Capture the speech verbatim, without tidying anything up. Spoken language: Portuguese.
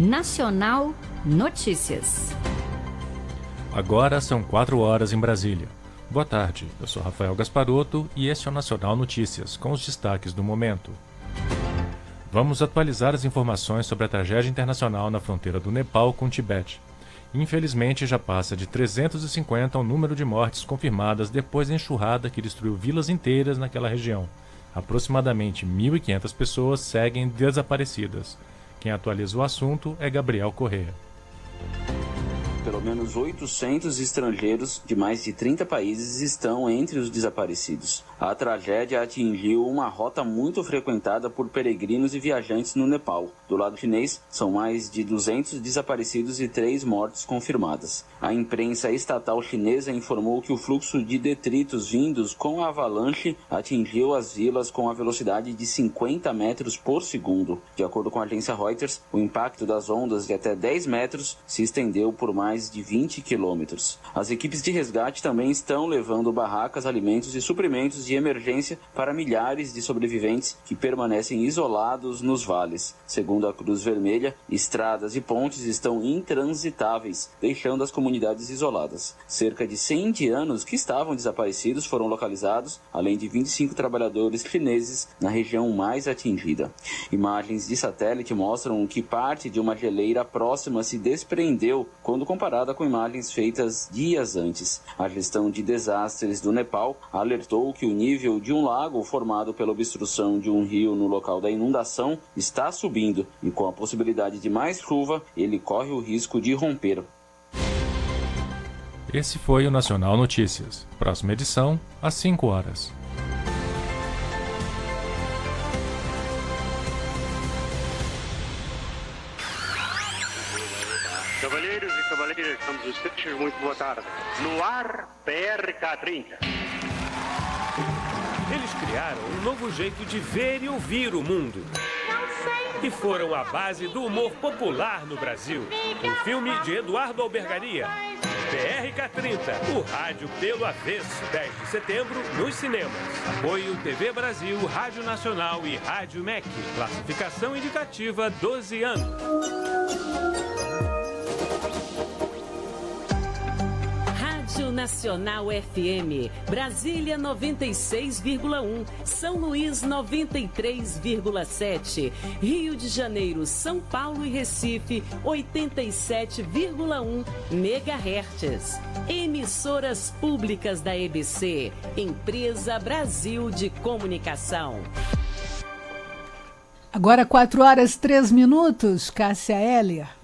Nacional Notícias. Agora são quatro horas em Brasília. Boa tarde, eu sou Rafael Gasparotto e este é o Nacional Notícias, com os destaques do momento. Vamos atualizar as informações sobre a tragédia internacional na fronteira do Nepal com o Tibete. Infelizmente, já passa de trezentos e cinquenta o número de mortes confirmadas depois da enxurrada que destruiu vilas inteiras naquela região. Aproximadamente mil e quinhentas pessoas seguem desaparecidas. Quem atualiza o assunto é Gabriel Corrêa. Pelo menos oitocentos estrangeiros de mais de trinta países estão entre os desaparecidos. A tragédia atingiu uma rota muito frequentada por peregrinos e viajantes no Nepal. Do lado chinês, são mais de duzentos desaparecidos e três mortes confirmadas. A imprensa estatal chinesa informou que o fluxo de detritos vindos com a avalanche atingiu as vilas com a velocidade de cinquenta metros por segundo. De acordo com a agência Reuters, o impacto das ondas de até dez metros se estendeu por mais mais de vinte quilômetros. As equipes de resgate também estão levando barracas, alimentos e suprimentos de emergência para milhares de sobreviventes que permanecem isolados nos vales. Segundo a Cruz Vermelha, estradas e pontes estão intransitáveis, deixando as comunidades isoladas. Cerca de cem indianos que estavam desaparecidos foram localizados, além de vinte e cinco trabalhadores chineses na região mais atingida. Imagens de satélite mostram que parte de uma geleira próxima se desprendeu quando comparada com imagens feitas dias antes. A gestão de desastres do Nepal alertou que o nível de um lago formado pela obstrução de um rio no local da inundação está subindo e, com a possibilidade de mais chuva, ele corre o risco de romper. Esse foi o Nacional Notícias. Próxima edição, às cinco horas. Cavalheiros e cavalheiras, estamos os trechos, muito boa tarde. No ar, P R K trinta. Eles criaram um novo jeito de ver e ouvir o mundo. E foram a base do humor popular no Brasil. Um filme de Eduardo Albergaria. P R K trinta, o rádio pelo avesso. dez de setembro, nos cinemas. Apoio T V Brasil, Rádio Nacional e Rádio M E C. Classificação indicativa doze anos. Rádio Nacional F M, Brasília noventa e seis vírgula um, São Luís noventa e três vírgula sete, Rio de Janeiro, São Paulo e Recife oitenta e sete vírgula um megahertz. Emissoras públicas da E B C, Empresa Brasil de Comunicação. Agora quatro horas três minutos, Cássia Heller.